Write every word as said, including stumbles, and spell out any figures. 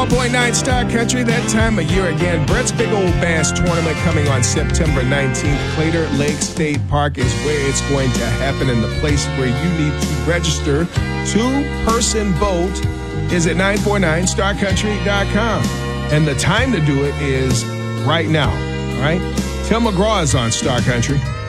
point nine Star Country, that time of year again. Brett's Big Old Bass Tournament coming on September nineteenth. Claytor Lake State Park is where it's going to happen, and the place where you need to register. Two-person boat is at nine four nine star country dot com. And the time to do it is right now, all right? Tim McGraw is on Star Country.